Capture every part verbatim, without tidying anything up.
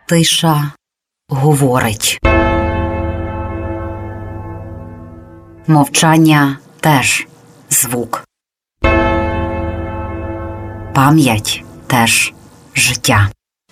Тиша говорить. Мовчання теж звук. Пам'ять теж життя.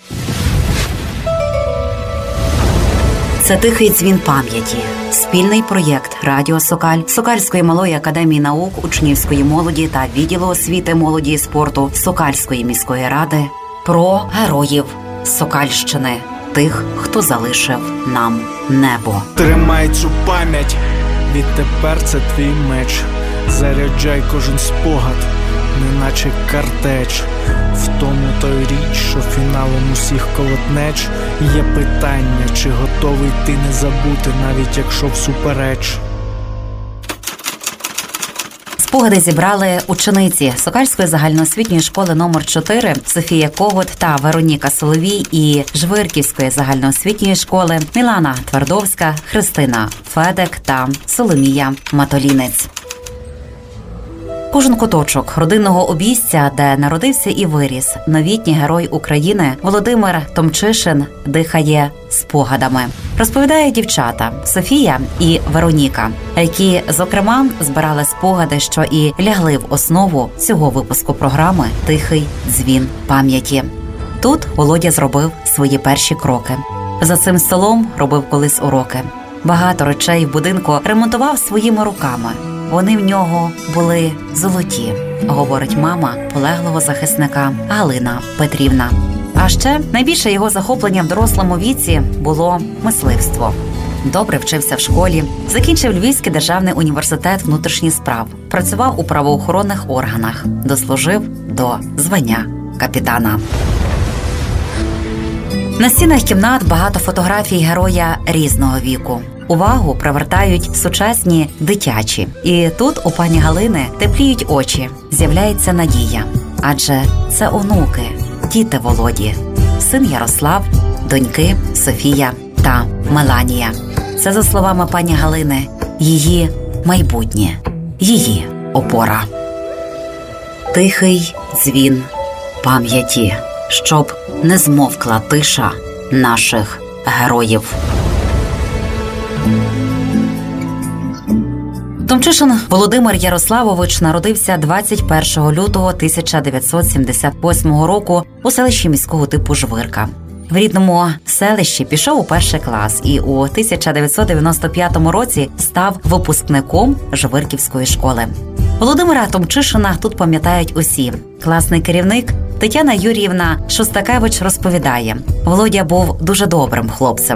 Це тихий дзвін пам'яті. Спільний проєкт Радіо Сокаль, Сокальської малої академії наук, учнівської молоді та відділу освіти, молоді і спорту Сокальської міської ради про героїв Сокальщини, тих, хто залишив нам небо. Тримай цю пам'ять, відтепер це твій меч. Заряджай кожен спогад, неначе картеч. В тому той річ, що фіналом усіх колотнеч є питання, чи готовий ти не забути, навіть якщо всупереч. Спогади зібрали учениці Сокальської загальноосвітньої школи номер чотири Софія Когут та Вероніка Соловій і Жвирківської загальноосвітньої школи Мілана Твардовська, Христина Федек та Соломія Матолінець. Кожен куточок родинного обійстя, де народився і виріс новітній герой України Володимир Томчишин, дихає спогадами. Розповідають дівчата Софія і Вероніка, які, зокрема, збирали спогади, що і лягли в основу цього випуску програми «Тихий дзвін пам'яті». Тут Володя зробив свої перші кроки. За цим столом робив колись уроки. Багато речей в будинку ремонтував своїми руками. Вони в нього були золоті, говорить мама полеглого захисника Галина Петрівна. А ще найбільше його захоплення в дорослому віці було мисливство. Добре вчився в школі, закінчив Львівський державний університет внутрішніх справ, працював у правоохоронних органах, дослужив до звання капітана. На стінах кімнат багато фотографій героя різного віку. Увагу привертають сучасні дитячі. І тут у пані Галини тепліють очі, з'являється надія. Адже це онуки, діти Володі, син Ярослав, доньки Софія та Меланія. Це, за словами пані Галини, її майбутнє, її опора. Тихий дзвін пам'яті, щоб не змовкла тиша наших героїв. Томчишин Володимир Ярославович народився двадцять першого лютого тисяча дев'ятсот сімдесят восьмого року у селищі міського типу Жвирка. В рідному селищі пішов у перший клас і у тисяча дев'ятсот дев'яносто п'ятому році став випускником Жвирківської школи. Володимира Томчишина тут пам'ятають усі. Класний керівник Тетяна Юріївна Шостакевич розповідає, Володя був дуже добрим хлопцем.